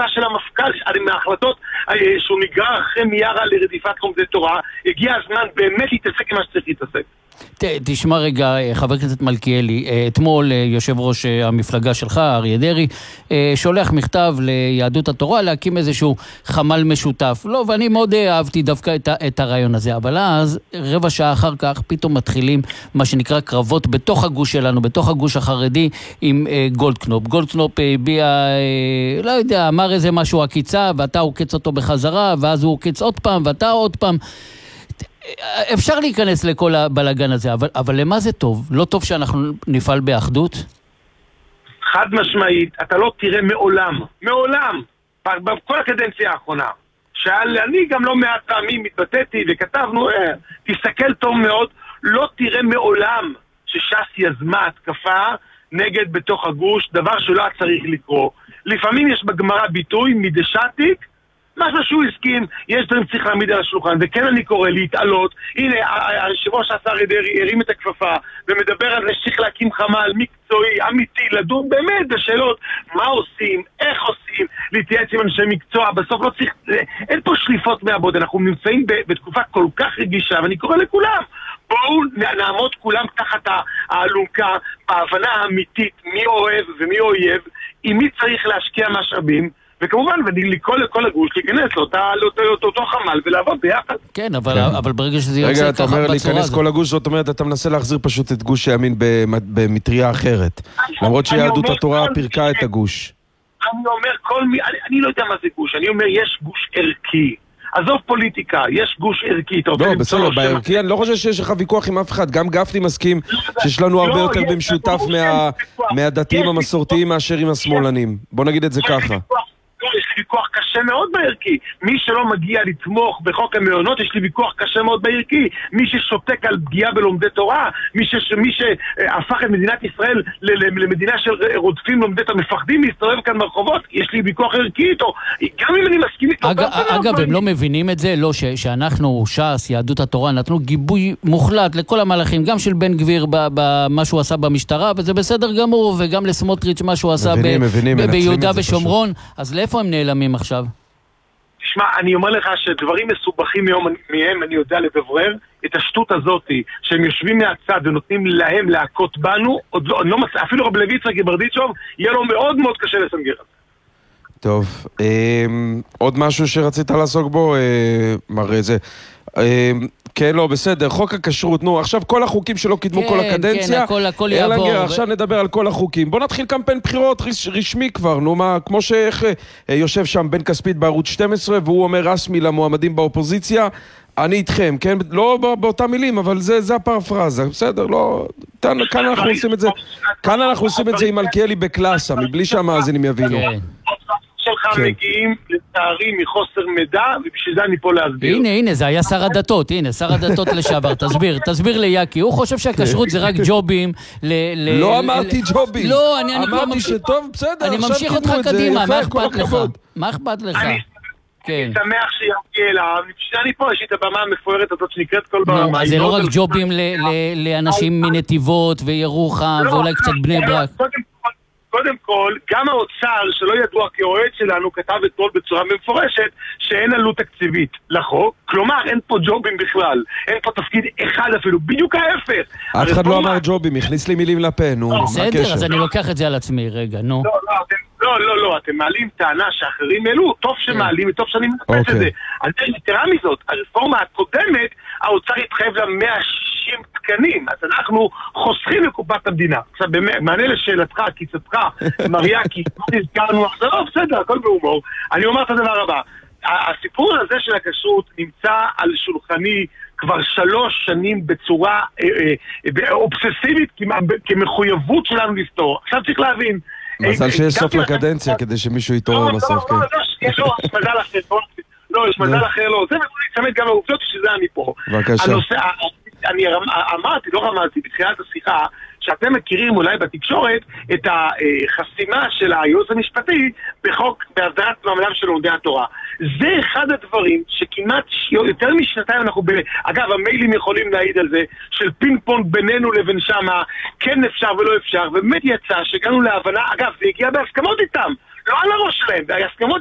רדיפה של המפכ"ל, מההחלטות שהוא נגרר אחרי מיארה לרדיפת לומדי תורה. הגיע הזמן באמת להתעסק עם מה שצריך להתעסק. תשמע רגע, חבר הכנסת מלכיאלי, אתמול יושב ראש המפלגה שלך, אריה דרעי, שולח מכתב ליהדות התורה להקים איזשהו חמ"ל משותף. לא, ואני מאוד אהבתי דווקא את הרעיון הזה, אבל אז רבע שעה אחר כך פתאום מתחילים מה שנקרא קרבות בתוך הגוש שלנו, בתוך הגוש החרדי עם גולדקנופ. גולדקנופ הביע, לא יודע, אמר איזה משהו עקיצה, ואתה עוקץ אותו בחזרה, ואז הוא עוקץ עוד פעם, ואתה עוד פעם. אפשר להיכנס לכל הבלגן הזה, אבל למה זה טוב? לא טוב שאנחנו נפעל באחדות? חד משמעית, אתה לא תראה מעולם, בכל הקדנציה האחרונה, שאני גם לא מעט פעמים התבטאתי וכתבנו, תסתכל טוב מאוד, לא תראה מעולם שש"ס יזמה התקפה נגד בתוך הגוש, דבר שלא צריך לקרוא. לפעמים יש בגמרא ביטוי מדשתיק, משהו שהוא הסכים, יש דברים צריך להעמיד על השולחן, וכן אני קורא להתעלות. הנה, היושב-ראש השר דרעי הרים את הכפפה ומדבר על זה שצריך להקים חמ"ל מקצועי, אמיתי, לדון באמת בשאלות מה עושים, איך עושים, להתייעץ עם אנשי מקצוע. בסוף לא צריך, אין פה שליפות מהבוד, אנחנו נמצאים בתקופה כל כך רגישה, ואני קורא לכולם, בואו נעמוד כולם תחת האלונקה, בהבנה האמיתית מי אוהב ומי אויב, עם מי צריך להשקיע משאבים, וכמובן, לקרוא לכל הגוש, להיכנס לאותו חמ"ל ולעבוד ביחד. כן, אבל ברגע שזה יוצא רגע, אתה אומר להיכנס כל הגוש, זאת אומרת, אתה מנסה להחזיר פשוט את גוש הימין במטריה אחרת. למרות שיהדות התורה פירקה את הגוש. אני אומר, אני לא יודע מה זה גוש, אני אומר, יש גוש ערכי. עזוב פוליטיקה, יש גוש ערכי. לא, בסדר, בערכי אני לא חושב שיש לך ויכוח עם אף אחד. גם גפני מסכים שיש לנו הרבה יותר במשותף מהדתיים המסורתיים מאשר עם השמאלנים. בוא נגיד את זה ככה. יש לי ויכוח קשה מאוד בערכי. מי שלא מגיע לתמוך בחוק המעונות, יש לי ויכוח קשה מאוד בערכי. מי ששותק על פגיעה בלומדי תורה, מי שהפך את מדינת ישראל למדינה של רודפים לומדי תורה, מפחדים להסתובב כאן ברחובות, יש לי ויכוח ערכי איתו. גם אם אני מסכים איתו. אגב, הם לא מבינים את זה, לא שאנחנו, ש"ס, יהדות התורה, נתנו גיבוי מוחלט לכל המהלכים, גם של בן גביר במה שהוא עשה במשטרה, וזה בסדר גמור, וגם לסמוטריץ' מה שהוא עשה ביהודה ושומרון. אז לאיפה הם נעלמים עכשיו? תשמע, אני אומר לך שדברים מסובכים מהם אני יודע לברר את השטות הזאת, שהם יושבים מהצד ונותנים להם להכות בנו, אפילו רב לוי יצחק ברדיצ'וב, יהיה לו מאוד מאוד קשה לסנגר. טוב, עוד משהו שרצית לעסוק בו, מראה זה. כן, לא, בסדר, חוק הכשרות, נו, עכשיו כל החוקים שלא קידמו כל הקדנציה, הכל יעבור. עכשיו נדבר על כל החוקים. בוא נתחיל קמפיין בחירות רשמי כבר, נו מה, כמו שיושב שם בן כספית בערוץ 12, והוא אומר רשמי למועמדים באופוזיציה, אני איתכם, כן? לא באותה מילים, אבל זה הפרפרזה, בסדר, לא, כאן אנחנו עושים את זה, כאן אנחנו עושים את זה עם מלכיאלי בקלאסה, מבלי שהמאזינים יבינו. שלך מגיעים לצערי מחוסר מידע, ובשביל זה אני פה להסביר. הנה, זה היה שר הדתות, הנה, שר הדתות לשעבר, תסביר ליאקי, הוא חושב שהכשרות זה רק ג'ובים. לא אמרתי ג'ובים. לא, אמרתי שטוב, בסדר, אני ממשיך אותך קדימה, מה אכפת לך? מה אכפת לך? אני שמח שיגיע אליו, אני פה, יש לי את הבמה המפוארת הזאת שנקראת כל במה. זה לא רק ג'ובים לאנשים מנתיבות וירוחם, ואולי קצת בני ברק. קודם כל, גם האוצר שלא ידוע כאוהד שלנו כתב אתמול בצורה מפורשת שאין עלות תקציבית לחוק, כלומר אין פה ג'ובים בכלל, אין פה תפקיד אחד אפילו, בדיוק ההפך. אף אחד לא אמר ג'ובים, הכניס לי מילים לפה, נו. בסדר, אז אני לוקח את זה על עצמי, רגע, נו. לא, אתם מעלים טענה שאחרים העלו, טוב שמעלים וטוב שאני מנפץ את זה. אז יתרה מזאת, הרפורמה הקודמת, האוצר התחייב לה 160 תקנים, אז אנחנו חוסכים לקופת המדינה. עכשיו, מענה לשאלתך, קיצתך, מריאקי, הזכרנו, לא, בסדר, הכל בהומור. אני אומר את הדבר הבא, הסיפור הזה של הכשרות נמצא על שולחני כבר 3 שנים בצורה אובססיבית, כמחויבות שלנו לפתור. עכשיו צריך להבין, מזל שיש סוף לקדנציה כדי שמישהו יתעורר בסוף, כן. יש מזל אחר, לא, יש מזל אחר, לא. זה מצמד גם העובדות שזה אני פה. בבקשה. אני אמרתי, לא רמזתי, בתחילת השיחה, שאתם מכירים אולי בתקשורת את החסימה של הייעוץ המשפטי בחוק בהסדרת מעמדם של לומדי התורה. זה אחד הדברים שכמעט יותר משנתיים אנחנו אגב, המיילים יכולים להעיד על זה, של פינג פונג בינינו לבין שמה, כן אפשר ולא אפשר, ובאמת יצא שהגענו להבנה, אגב, זה הגיע בהסכמות איתם, לא על הראש שלהם, בהסכמות